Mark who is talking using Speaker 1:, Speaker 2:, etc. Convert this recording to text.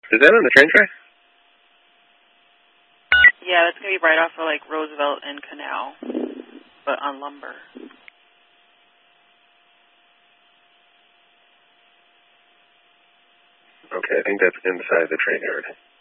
Speaker 1: Is that on the train track?
Speaker 2: Yeah, that's going to be right off of, like, Roosevelt and Canal, but on lumber.
Speaker 1: Okay, I think that's inside the train yard.